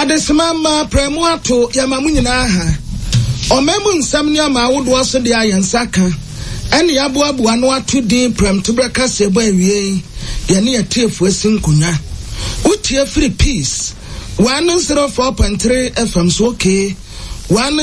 Adesimama premuato yamamunyina ha. Omemu nsam ni ama awodo so de ayensaka. Ene yaboabo ano ato din prem to breka sebo awie. Ye ne yatiefu asinkunya. Utie free peace. 104.3 FM so okay.